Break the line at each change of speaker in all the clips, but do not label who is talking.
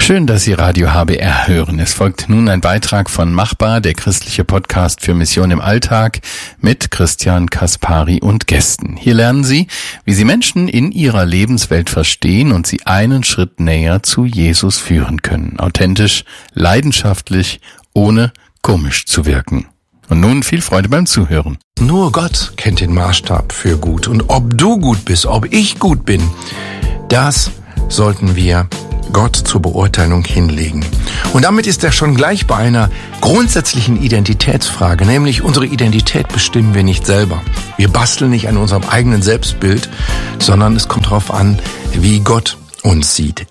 Schön, dass Sie Radio HBR hören. Es folgt nun ein Beitrag von Machbar, der christliche Podcast für Mission im Alltag mit Christian Kaspari und Gästen. Hier lernen Sie, wie Sie Menschen in ihrer Lebenswelt verstehen und sie einen Schritt näher zu Jesus führen können. Authentisch, leidenschaftlich, ohne komisch zu wirken. Und nun viel Freude beim Zuhören.
Nur Gott kennt den Maßstab für gut. Und ob du gut bist, ob ich gut bin, das sollten wir Gott zur Beurteilung hinlegen. Und damit ist er schon gleich bei einer grundsätzlichen Identitätsfrage, nämlich unsere Identität bestimmen wir nicht selber. Wir basteln nicht an unserem eigenen Selbstbild, sondern es kommt darauf an, wie Gott uns sieht.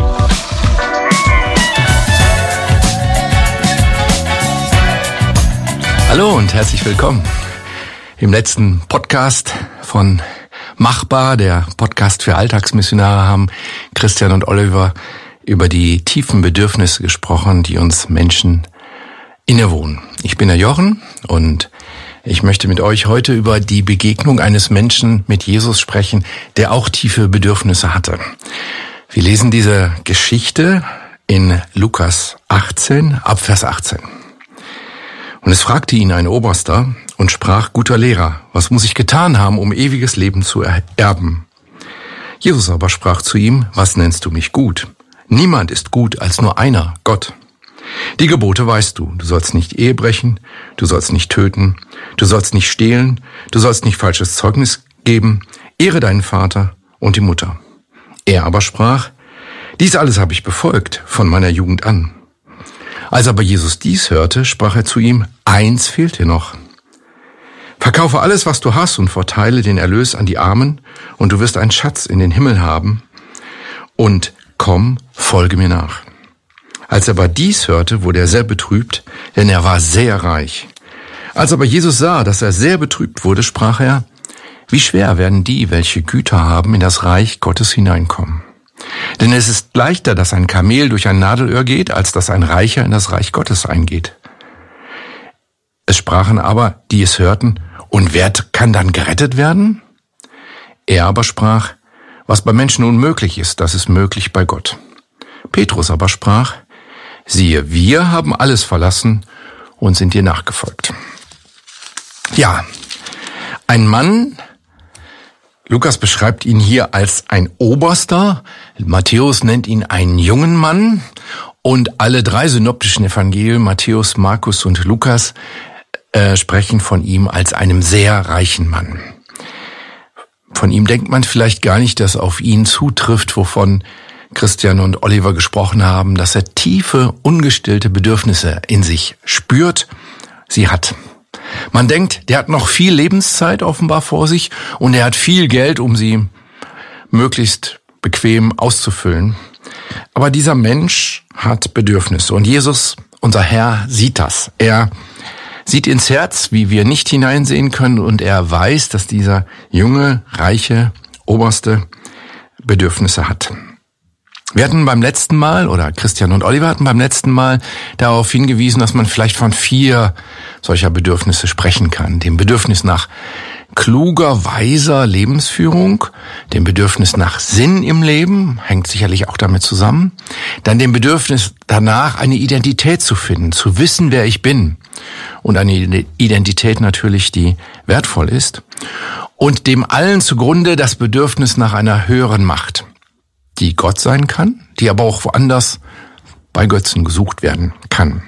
Hallo und herzlich willkommen im letzten Podcast von Machbar, der Podcast für Alltagsmissionare, haben Christian und Oliver über die tiefen Bedürfnisse gesprochen, die uns Menschen innewohnen. Ich bin der Jochen und ich möchte mit euch heute über die Begegnung eines Menschen mit Jesus sprechen, der auch tiefe Bedürfnisse hatte. Wir lesen diese Geschichte in Lukas 18, ab Vers 18. Und es fragte ihn ein Oberster und sprach: Guter Lehrer, was muss ich getan haben, um ewiges Leben zu erben? Jesus aber sprach zu ihm: Was nennst du mich gut? Niemand ist gut als nur einer, Gott. Die Gebote weißt du. Du sollst nicht Ehe brechen, du sollst nicht töten, du sollst nicht stehlen, du sollst nicht falsches Zeugnis geben, ehre deinen Vater und die Mutter. Er aber sprach: Dies alles habe ich befolgt von meiner Jugend an. Als aber Jesus dies hörte, sprach er zu ihm: Eins fehlt dir noch. Verkaufe alles, was du hast, und verteile den Erlös an die Armen, und du wirst einen Schatz in den Himmel haben. Und komm, folge mir nach. Als er aber dies hörte, wurde er sehr betrübt, denn er war sehr reich. Als aber Jesus sah, dass er sehr betrübt wurde, sprach er: Wie schwer werden die, welche Güter haben, in das Reich Gottes hineinkommen. Denn es ist leichter, dass ein Kamel durch ein Nadelöhr geht, als dass ein Reicher in das Reich Gottes eingeht. Es sprachen aber, die es hörten: Und wer kann dann gerettet werden? Er aber sprach: Was bei Menschen unmöglich ist, das ist möglich bei Gott. Petrus aber sprach: Siehe, wir haben alles verlassen und sind dir nachgefolgt. Ja, ein Mann, Lukas beschreibt ihn hier als ein Oberster, Matthäus nennt ihn einen jungen Mann und alle drei synoptischen Evangelien, Matthäus, Markus und Lukas, sprechen von ihm als einem sehr reichen Mann. Von ihm denkt man vielleicht gar nicht, dass auf ihn zutrifft, wovon Christian und Oliver gesprochen haben, dass er tiefe, ungestillte Bedürfnisse in sich spürt, sie hat. Man denkt, der hat noch viel Lebenszeit offenbar vor sich und er hat viel Geld, um sie möglichst bequem auszufüllen. Aber dieser Mensch hat Bedürfnisse und Jesus, unser Herr, sieht das. Er sieht ins Herz, wie wir nicht hineinsehen können, und er weiß, dass dieser junge, reiche Oberste Bedürfnisse hat. Wir hatten beim letzten Mal, oder Christian und Oliver hatten beim letzten Mal darauf hingewiesen, dass man vielleicht von 4 solcher Bedürfnisse sprechen kann. Dem Bedürfnis nach kluger, weiser Lebensführung, dem Bedürfnis nach Sinn im Leben, hängt sicherlich auch damit zusammen, dann dem Bedürfnis danach, eine Identität zu finden, zu wissen, wer ich bin, und eine Identität natürlich, die wertvoll ist, und dem allen zugrunde das Bedürfnis nach einer höheren Macht, die Gott sein kann, die aber auch woanders bei Götzen gesucht werden kann.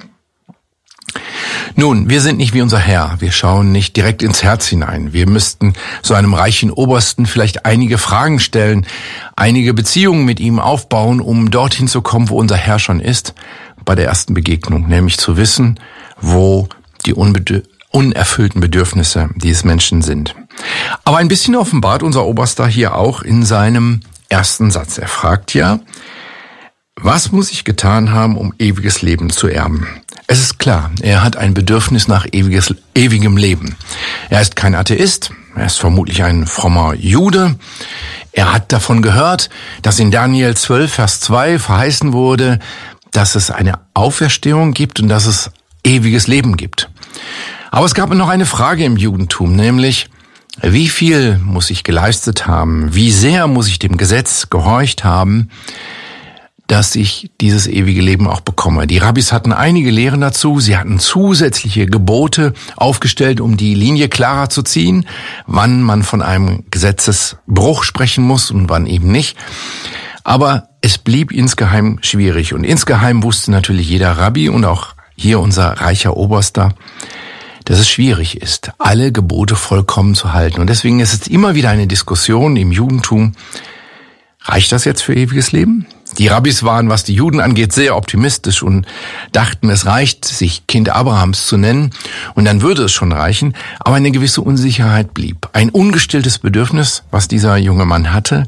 Nun, wir sind nicht wie unser Herr. Wir schauen nicht direkt ins Herz hinein. Wir müssten so einem reichen Obersten vielleicht einige Fragen stellen, einige Beziehungen mit ihm aufbauen, um dorthin zu kommen, wo unser Herr schon ist, bei der ersten Begegnung, nämlich zu wissen, wo die unerfüllten Bedürfnisse dieses Menschen sind. Aber ein bisschen offenbart unser Oberster hier auch in seinem ersten Satz. Er fragt ja: Was muss ich getan haben, um ewiges Leben zu erben? Es ist klar, er hat ein Bedürfnis nach ewigem Leben. Er ist kein Atheist, er ist vermutlich ein frommer Jude. Er hat davon gehört, dass in Daniel 12, Vers 2 verheißen wurde, dass es eine Auferstehung gibt und dass es ewiges Leben gibt. Aber es gab noch eine Frage im Judentum, nämlich: Wie viel muss ich geleistet haben? Wie sehr muss ich dem Gesetz gehorcht haben, dass ich dieses ewige Leben auch bekomme. Die Rabbis hatten einige Lehren dazu. Sie hatten zusätzliche Gebote aufgestellt, um die Linie klarer zu ziehen, wann man von einem Gesetzesbruch sprechen muss und wann eben nicht. Aber es blieb insgeheim schwierig. Und insgeheim wusste natürlich jeder Rabbi und auch hier unser reicher Oberster, dass es schwierig ist, alle Gebote vollkommen zu halten. Und deswegen ist es immer wieder eine Diskussion im Judentum, reicht das jetzt für ewiges Leben? Die Rabbis waren, was die Juden angeht, sehr optimistisch und dachten, es reicht, sich Kind Abrahams zu nennen und dann würde es schon reichen. Aber eine gewisse Unsicherheit blieb. Ein ungestilltes Bedürfnis, was dieser junge Mann hatte,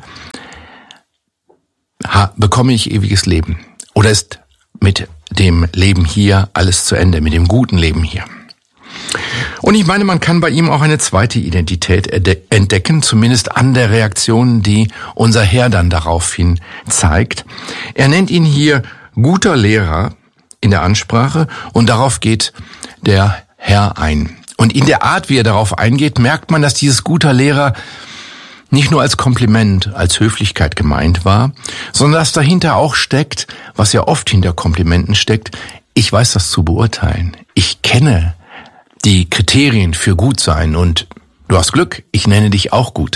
bekomme ich ewiges Leben? Oder ist mit dem Leben hier alles zu Ende, mit dem guten Leben hier? Und ich meine, man kann bei ihm auch eine zweite Identität entdecken, zumindest an der Reaktion, die unser Herr dann daraufhin zeigt. Er nennt ihn hier guter Lehrer in der Ansprache und darauf geht der Herr ein. Und in der Art, wie er darauf eingeht, merkt man, dass dieses guter Lehrer nicht nur als Kompliment, als Höflichkeit gemeint war, sondern dass dahinter auch steckt, was ja oft hinter Komplimenten steckt, ich weiß das zu beurteilen. Ich kenne die Kriterien für gut sein und du hast Glück, ich nenne dich auch gut.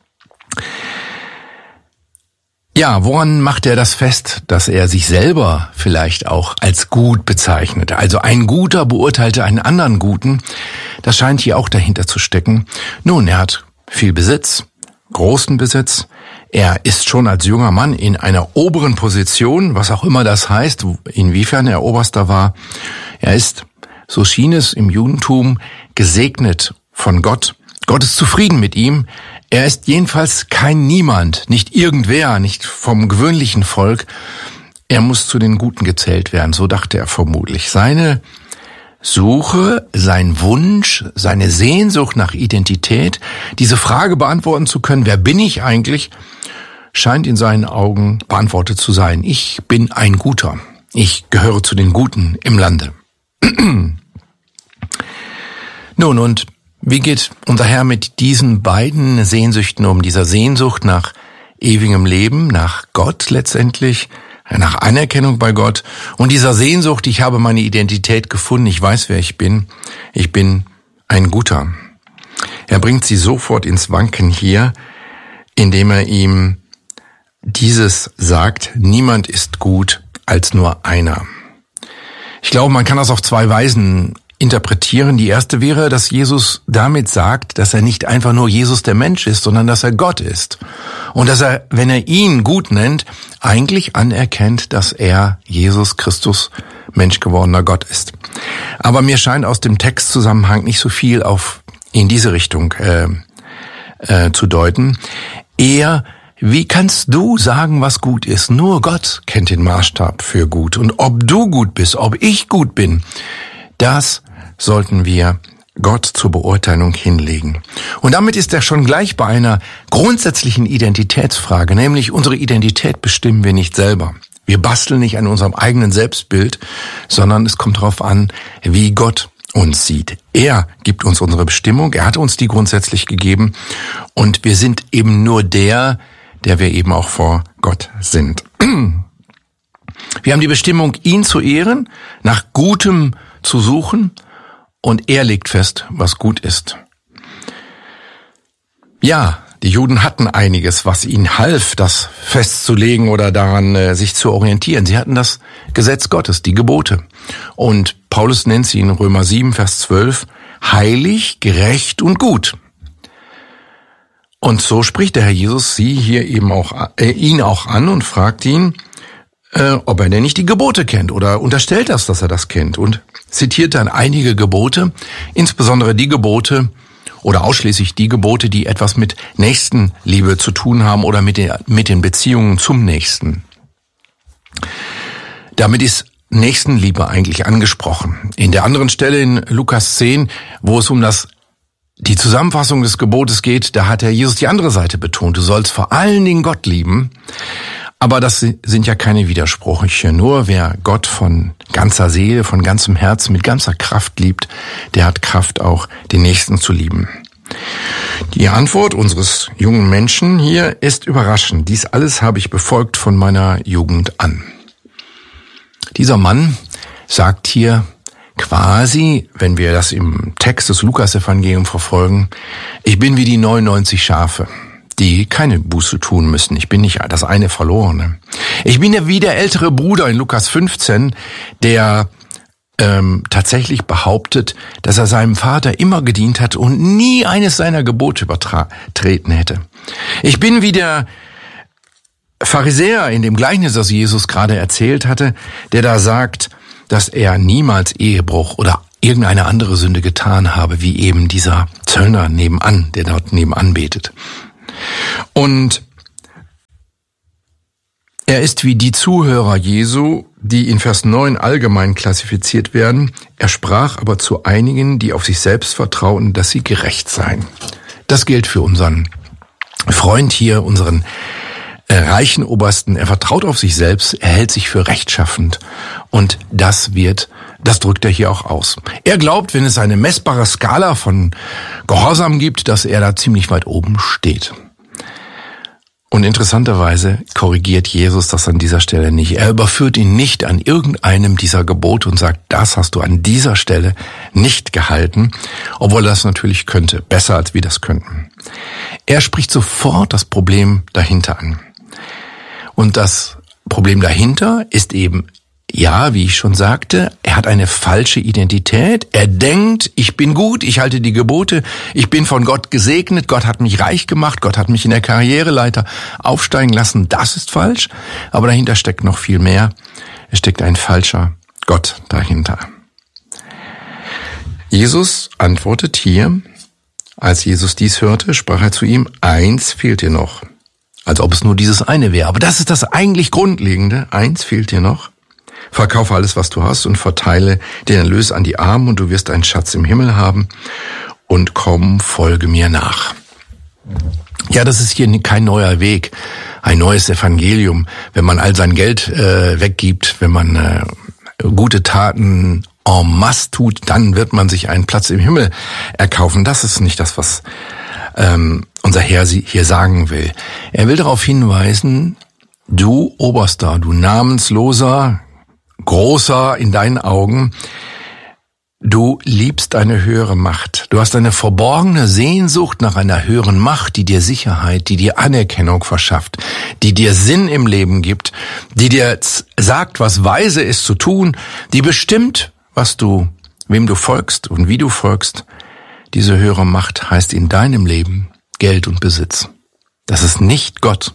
Ja, woran macht er das fest, dass er sich selber vielleicht auch als gut bezeichnet? Also ein Guter beurteilte einen anderen Guten. Das scheint hier auch dahinter zu stecken. Nun, er hat viel Besitz, großen Besitz. Er ist schon als junger Mann in einer oberen Position, was auch immer das heißt, inwiefern er Oberster war. Er ist, so schien es im Judentum, gesegnet von Gott. Gott ist zufrieden mit ihm. Er ist jedenfalls kein Niemand, nicht irgendwer, nicht vom gewöhnlichen Volk. Er muss zu den Guten gezählt werden, so dachte er vermutlich. Seine Suche, sein Wunsch, seine Sehnsucht nach Identität, diese Frage beantworten zu können, wer bin ich eigentlich, scheint in seinen Augen beantwortet zu sein. Ich bin ein Guter. Ich gehöre zu den Guten im Lande. Nun, und wie geht unser Herr mit diesen beiden Sehnsüchten um? Dieser Sehnsucht nach ewigem Leben, nach Gott letztendlich, nach Anerkennung bei Gott und dieser Sehnsucht, ich habe meine Identität gefunden, ich weiß, wer ich bin ein Guter. Er bringt sie sofort ins Wanken hier, indem er ihm dieses sagt, niemand ist gut als nur einer. Ich glaube, man kann das auf zwei Weisen interpretieren. Die erste wäre, dass Jesus damit sagt, dass er nicht einfach nur Jesus der Mensch ist, sondern dass er Gott ist. Und dass er, wenn er ihn gut nennt, eigentlich anerkennt, dass er Jesus Christus, menschgewordener Gott ist. Aber mir scheint aus dem Textzusammenhang nicht so viel in diese Richtung zu deuten. Eher, wie kannst du sagen, was gut ist? Nur Gott kennt den Maßstab für gut. Und ob du gut bist, ob ich gut bin, das sollten wir Gott zur Beurteilung hinlegen. Und damit ist er schon gleich bei einer grundsätzlichen Identitätsfrage, nämlich unsere Identität bestimmen wir nicht selber. Wir basteln nicht an unserem eigenen Selbstbild, sondern es kommt darauf an, wie Gott uns sieht. Er gibt uns unsere Bestimmung, er hat uns die grundsätzlich gegeben und wir sind eben nur der wir eben auch vor Gott sind. Wir haben die Bestimmung, ihn zu ehren, nach Gutem zu suchen und er legt fest, was gut ist. Ja, die Juden hatten einiges, was ihnen half, das festzulegen oder daran sich zu orientieren. Sie hatten das Gesetz Gottes, die Gebote. Und Paulus nennt sie in Römer 7, Vers 12, heilig, gerecht und gut. Und so spricht der Herr Jesus sie hier eben ihn auch an und fragt ihn, ob er denn nicht die Gebote kennt oder unterstellt das, dass er das kennt und zitiert dann einige Gebote, insbesondere die Gebote oder ausschließlich die Gebote, die etwas mit Nächstenliebe zu tun haben oder mit den Beziehungen zum Nächsten. Damit ist Nächstenliebe eigentlich angesprochen. In der anderen Stelle in Lukas 10, wo es um die Zusammenfassung des Gebotes geht, da hat Herr Jesus die andere Seite betont. Du sollst vor allen Dingen Gott lieben. Aber das sind ja keine Widersprüche. Nur wer Gott von ganzer Seele, von ganzem Herzen, mit ganzer Kraft liebt, der hat Kraft auch, den Nächsten zu lieben. Die Antwort unseres jungen Menschen hier ist überraschend. Dies alles habe ich befolgt von meiner Jugend an. Dieser Mann sagt hier quasi, wenn wir das im Text des Lukas-Evangeliums verfolgen, ich bin wie die 99 Schafe, die keine Buße tun müssen. Ich bin nicht das eine Verlorene. Ich bin ja wie der ältere Bruder in Lukas 15, der tatsächlich behauptet, dass er seinem Vater immer gedient hat und nie eines seiner Gebote übertreten hätte. Ich bin wie der Pharisäer in dem Gleichnis, das Jesus gerade erzählt hatte, der da sagt, dass er niemals Ehebruch oder irgendeine andere Sünde getan habe, wie eben dieser Zöllner nebenan, der dort nebenan betet. Und er ist wie die Zuhörer Jesu, die in Vers 9 allgemein klassifiziert werden. Er sprach aber zu einigen, die auf sich selbst vertrauten, dass sie gerecht seien. Das gilt für unseren Freund hier, unseren reichen Obersten. Er vertraut auf sich selbst, er hält sich für rechtschaffend. Und das drückt er hier auch aus. Er glaubt, wenn es eine messbare Skala von Gehorsam gibt, dass er da ziemlich weit oben steht. Und interessanterweise korrigiert Jesus das an dieser Stelle nicht. Er überführt ihn nicht an irgendeinem dieser Gebote und sagt, das hast du an dieser Stelle nicht gehalten, obwohl er das natürlich könnte, besser als wir das könnten. Er spricht sofort das Problem dahinter an. Und das Problem dahinter ist eben, ja, wie ich schon sagte, er hat eine falsche Identität. Er denkt, ich bin gut, ich halte die Gebote, ich bin von Gott gesegnet, Gott hat mich reich gemacht, Gott hat mich in der Karriereleiter aufsteigen lassen. Das ist falsch, aber dahinter steckt noch viel mehr. Es steckt ein falscher Gott dahinter. Jesus antwortet hier, als Jesus dies hörte, sprach er zu ihm, eins fehlt dir noch. Als ob es nur dieses eine wäre. Aber das ist das eigentlich Grundlegende. Eins fehlt dir noch. Verkaufe alles, was du hast und verteile den Erlös an die Armen und du wirst einen Schatz im Himmel haben und komm, folge mir nach. Ja, das ist hier kein neuer Weg, ein neues Evangelium. Wenn man all sein Geld weggibt, wenn man gute Taten en masse tut, dann wird man sich einen Platz im Himmel erkaufen. Das ist nicht das, was unser Herr hier sagen will. Er will darauf hinweisen, du Oberster, du Namensloser, Großer in deinen Augen, du liebst eine höhere Macht. Du hast eine verborgene Sehnsucht nach einer höheren Macht, die dir Sicherheit, die dir Anerkennung verschafft, die dir Sinn im Leben gibt, die dir sagt, was weise ist zu tun, die bestimmt, wem du folgst und wie du folgst. Diese höhere Macht heißt in deinem Leben Geld und Besitz. Das ist nicht Gott.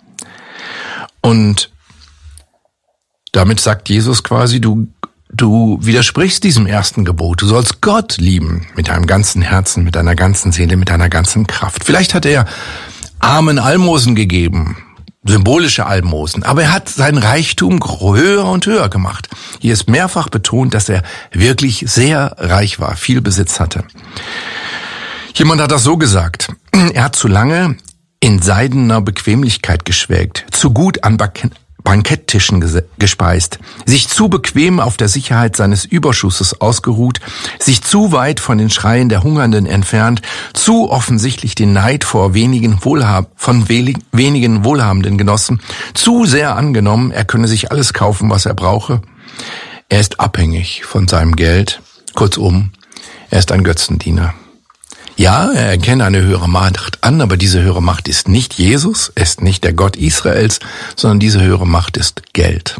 Und damit sagt Jesus quasi, du widersprichst diesem ersten Gebot. Du sollst Gott lieben mit deinem ganzen Herzen, mit deiner ganzen Seele, mit deiner ganzen Kraft. Vielleicht hat er Armen Almosen gegeben, symbolische Almosen, aber er hat sein Reichtum höher und höher gemacht. Hier ist mehrfach betont, dass er wirklich sehr reich war, viel Besitz hatte. Jemand hat das so gesagt, er hat zu lange in seidener Bequemlichkeit geschwelgt, zu gut an Banketttischen gespeist, sich zu bequem auf der Sicherheit seines Überschusses ausgeruht, sich zu weit von den Schreien der Hungernden entfernt, zu offensichtlich den Neid von wenigen Wohlhabenden genossen, zu sehr angenommen, er könne sich alles kaufen, was er brauche. Er ist abhängig von seinem Geld. Kurzum, er ist ein Götzendiener. Ja, er erkennt eine höhere Macht an, aber diese höhere Macht ist nicht Jesus, ist nicht der Gott Israels, sondern diese höhere Macht ist Geld.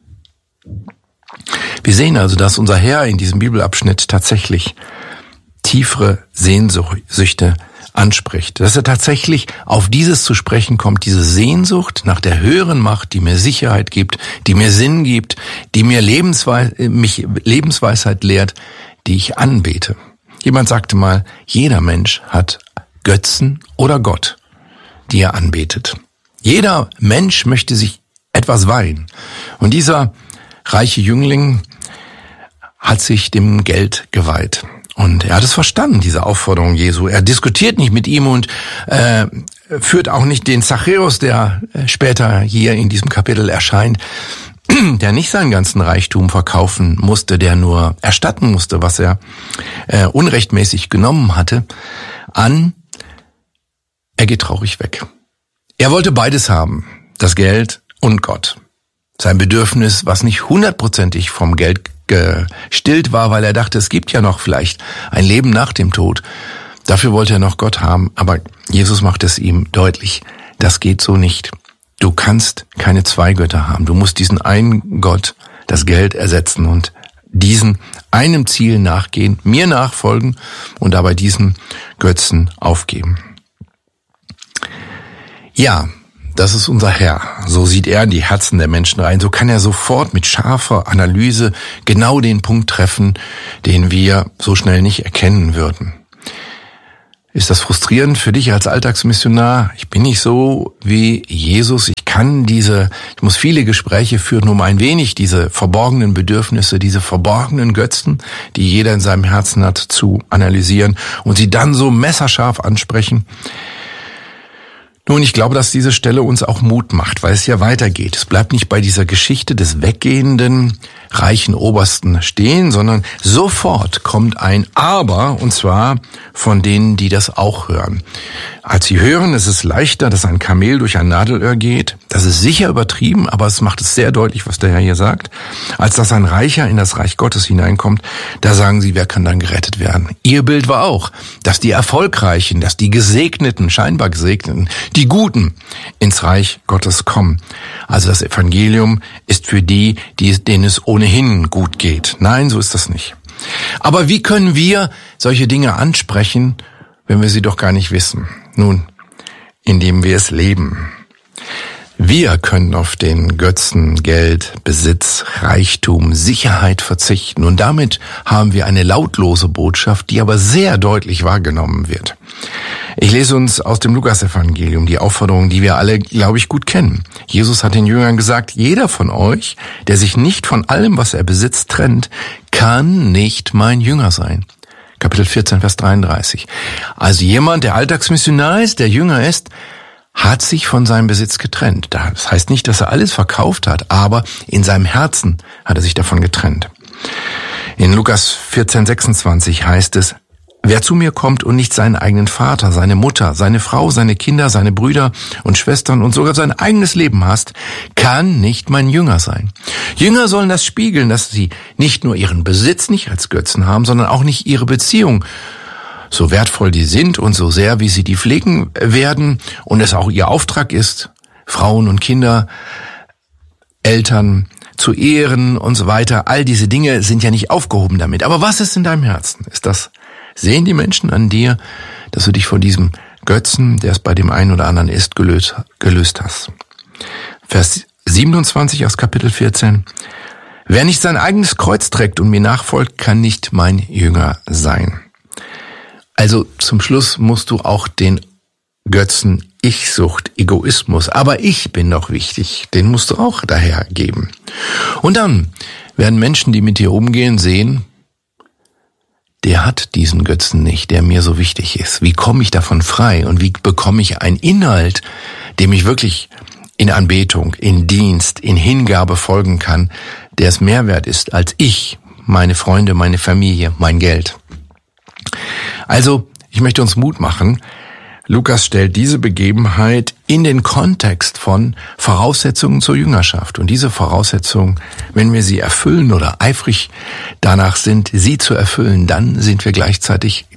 Wir sehen also, dass unser Herr in diesem Bibelabschnitt tatsächlich tiefere Sehnsüchte anspricht, dass er tatsächlich auf dieses zu sprechen kommt, diese Sehnsucht nach der höheren Macht, die mir Sicherheit gibt, die mir Sinn gibt, die mir mich Lebensweisheit lehrt, die ich anbete. Jemand sagte mal, jeder Mensch hat Götzen oder Gott, die er anbetet. Jeder Mensch möchte sich etwas weihen. Und dieser reiche Jüngling hat sich dem Geld geweiht. Und er hat es verstanden, diese Aufforderung Jesu. Er diskutiert nicht mit ihm und führt auch nicht den Zachäus, der später hier in diesem Kapitel erscheint, der nicht seinen ganzen Reichtum verkaufen musste, der nur erstatten musste, was er unrechtmäßig genommen hatte, an. Er geht traurig weg. Er wollte beides haben, das Geld und Gott. Sein Bedürfnis, was nicht 100%ig vom Geld gestillt war, weil er dachte, es gibt ja noch vielleicht ein Leben nach dem Tod. Dafür wollte er noch Gott haben, aber Jesus macht es ihm deutlich, das geht so nicht. Du kannst keine zwei Götter haben. Du musst diesen einen Gott, das Geld, ersetzen und diesen einem Ziel nachgehen, mir nachfolgen und dabei diesen Götzen aufgeben. Ja, das ist unser Herr. So sieht er in die Herzen der Menschen rein. So kann er sofort mit scharfer Analyse genau den Punkt treffen, den wir so schnell nicht erkennen würden. Ist das frustrierend für dich als Alltagsmissionar? Ich bin nicht so wie Jesus. Ich muss viele Gespräche führen, um ein wenig diese verborgenen Bedürfnisse, diese verborgenen Götzen, die jeder in seinem Herzen hat, zu analysieren und sie dann so messerscharf ansprechen. Nun, ich glaube, dass diese Stelle uns auch Mut macht, weil es ja weitergeht. Es bleibt nicht bei dieser Geschichte des weggehenden, reichen Obersten stehen, sondern sofort kommt ein Aber, und zwar von denen, die das auch hören. Als sie hören, ist es leichter, dass ein Kamel durch ein Nadelöhr geht. Das ist sicher übertrieben, aber es macht es sehr deutlich, was der Herr hier sagt. Als dass ein Reicher in das Reich Gottes hineinkommt, da sagen sie, wer kann dann gerettet werden? Ihr Bild war auch, dass die Erfolgreichen, dass die Gesegneten, scheinbar Gesegneten, die Guten ins Reich Gottes kommen. Also das Evangelium ist für die, denen es ohnehin gut geht. Nein, so ist das nicht. Aber wie können wir solche Dinge ansprechen, wenn wir sie doch gar nicht wissen? Nun, indem wir es leben. Wir können auf den Götzen, Geld, Besitz, Reichtum, Sicherheit verzichten und damit haben wir eine lautlose Botschaft, die aber sehr deutlich wahrgenommen wird. Ich lese uns aus dem Lukas-Evangelium die Aufforderung, die wir alle, glaube ich, gut kennen. Jesus hat den Jüngern gesagt, jeder von euch, der sich nicht von allem, was er besitzt, trennt, kann nicht mein Jünger sein. Kapitel 14, Vers 33. Also jemand, der Alltagsmissionar ist, der Jünger ist, hat sich von seinem Besitz getrennt. Das heißt nicht, dass er alles verkauft hat, aber in seinem Herzen hat er sich davon getrennt. In Lukas 14, 26 heißt es, wer zu mir kommt und nicht seinen eigenen Vater, seine Mutter, seine Frau, seine Kinder, seine Brüder und Schwestern und sogar sein eigenes Leben hasst, kann nicht mein Jünger sein. Jünger sollen das spiegeln, dass sie nicht nur ihren Besitz nicht als Götzen haben, sondern auch nicht ihre Beziehung, so wertvoll die sind und so sehr, wie sie die pflegen werden und es auch ihr Auftrag ist, Frauen und Kinder, Eltern zu ehren und so weiter. All diese Dinge sind ja nicht aufgehoben damit. Aber was ist in deinem Herzen? Sehen die Menschen an dir, dass du dich von diesem Götzen, der es bei dem einen oder anderen ist, gelöst hast? Vers 27 aus Kapitel 14. Wer nicht sein eigenes Kreuz trägt und mir nachfolgt, kann nicht mein Jünger sein. Also zum Schluss musst du auch den Götzen Ich-Sucht, Egoismus, aber ich bin doch wichtig, den musst du auch daher geben. Und dann werden Menschen, die mit dir umgehen, sehen, der hat diesen Götzen nicht, der mir so wichtig ist. Wie komme ich davon frei und wie bekomme ich einen Inhalt, dem ich wirklich in Anbetung, in Dienst, in Hingabe folgen kann, der es mehr wert ist als ich, meine Freunde, meine Familie, mein Geld. Also, ich möchte uns Mut machen. Lukas stellt diese Begebenheit in den Kontext von Voraussetzungen zur Jüngerschaft. Und diese Voraussetzungen, wenn wir sie erfüllen oder eifrig danach sind, sie zu erfüllen, dann sind wir gleichzeitig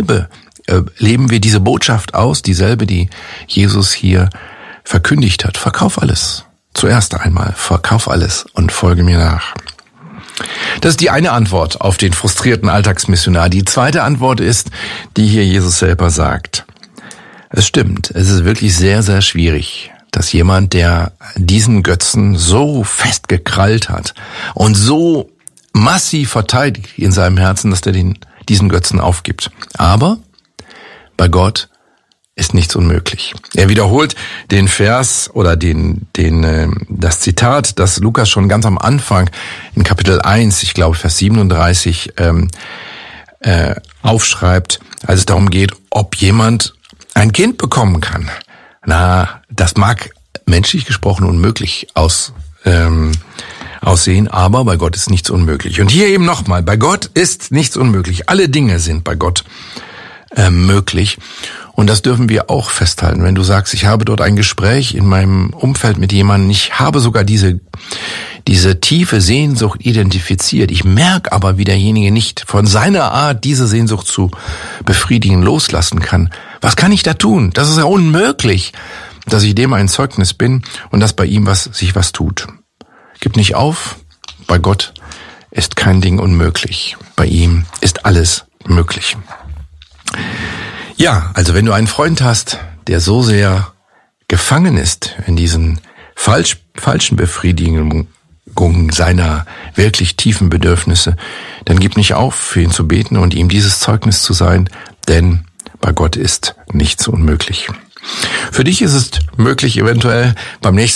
leben wir diese Botschaft aus, dieselbe, die Jesus hier verkündigt hat. Verkauf alles. Zuerst einmal, verkauf alles und folge mir nach. Das ist die eine Antwort auf den frustrierten Alltagsmissionar. Die zweite Antwort ist, die hier Jesus selber sagt. Es stimmt, es ist wirklich sehr, sehr schwierig, dass jemand, der diesen Götzen so festgekrallt hat und so massiv verteidigt in seinem Herzen, dass er diesen Götzen aufgibt. Aber bei Gott ist nichts unmöglich. Er wiederholt den Vers oder das Zitat, das Lukas schon ganz am Anfang in Kapitel 1, ich glaube Vers 37, aufschreibt, als es darum geht, ob jemand ein Kind bekommen kann. Na, das mag menschlich gesprochen unmöglich aussehen, aber bei Gott ist nichts unmöglich. Und hier eben nochmal, bei Gott ist nichts unmöglich. Alle Dinge sind bei Gott möglich. Und das dürfen wir auch festhalten. Wenn du sagst, ich habe dort ein Gespräch in meinem Umfeld mit jemandem, ich habe sogar diese diese tiefe Sehnsucht identifiziert. Ich merke aber, wie derjenige nicht von seiner Art, diese Sehnsucht zu befriedigen, loslassen kann. Was kann ich da tun? Das ist ja unmöglich, dass ich dem ein Zeugnis bin und dass bei ihm sich was tut. Gib nicht auf, bei Gott ist kein Ding unmöglich. Bei ihm ist alles möglich. Ja, also wenn du einen Freund hast, der so sehr gefangen ist in diesen falschen Befriedigungen seiner wirklich tiefen Bedürfnisse, dann gib nicht auf, für ihn zu beten und ihm dieses Zeugnis zu sein, denn bei Gott ist nichts unmöglich. Für dich ist es möglich, eventuell beim nächsten